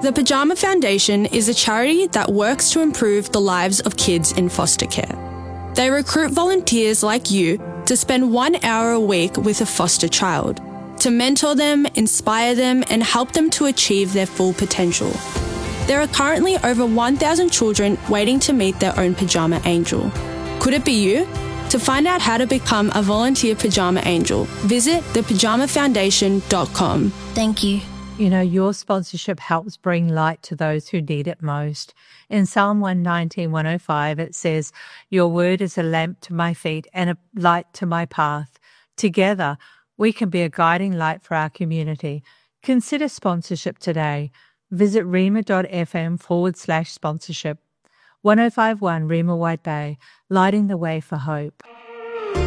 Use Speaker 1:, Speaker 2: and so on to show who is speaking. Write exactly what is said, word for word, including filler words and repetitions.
Speaker 1: The Pajama Foundation is a charity that works to improve the lives of kids in foster care. They recruit volunteers like you to spend one hour a week with a foster child, to mentor them, inspire them, and help them to achieve their full potential. There are currently over one thousand children waiting to meet their own Pajama Angel. Could it be you? To find out how to become a volunteer Pajama Angel, visit the pajama foundation dot com.
Speaker 2: Thank you.
Speaker 3: You know, your sponsorship helps bring light to those who need it most. In Psalm one nineteen, one oh five, it says, "Your word is a lamp to my feet and a light to my path." Together, we can be a guiding light for our community. Consider sponsorship today. Visit rema.fm forward slash sponsorship. one oh five point one Rema White Bay, lighting the way for hope.